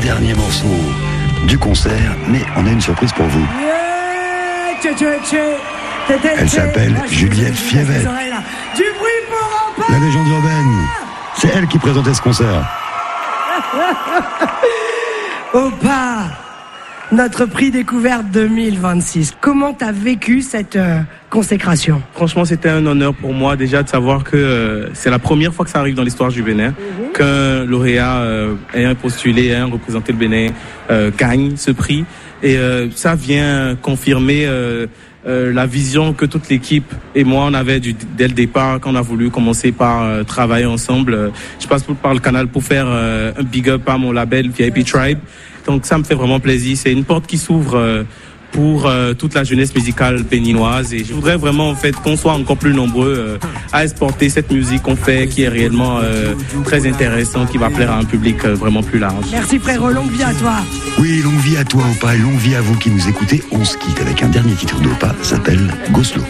dernier morceau du concert, mais on a une surprise pour vous. Elle s'appelle Juliette Fievel. Du bruit pour Rampart. La légende urbaine. C'est elle qui présentait ce concert. Opa, notre prix découverte 2026. Comment t'as vécu cette consécration? Franchement, c'était un honneur pour moi déjà de savoir que c'est la première fois que ça arrive dans l'histoire du Bénin, qu'un lauréat ayant postulé, ayant représenté le Bénin, gagne ce prix. Et ça vient confirmer la vision que toute l'équipe et moi on avait dès le départ quand on a voulu commencer par travailler ensemble. Je passe par le canal pour faire un big up à mon label VIP Tribe. Donc ça me fait vraiment plaisir. C'est une porte qui s'ouvre pour toute la jeunesse musicale béninoise et je voudrais vraiment en fait qu'on soit encore plus nombreux à exporter cette musique qu'on fait qui est réellement très intéressante, qui va plaire à un public vraiment plus large. Merci frérot, longue vie à toi. Oui, longue vie à toi Opa, longue vie à vous qui nous écoutez. On se quitte avec un dernier titre d'Opa, ça s'appelle Goslo.